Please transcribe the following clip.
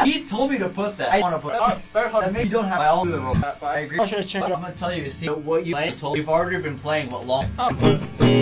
He told me to put that. I want to put that. Maybe you don't have. I'll do the role. I agree. I should have checked. I'm gonna tell you. See what you told. We've already been playing what long.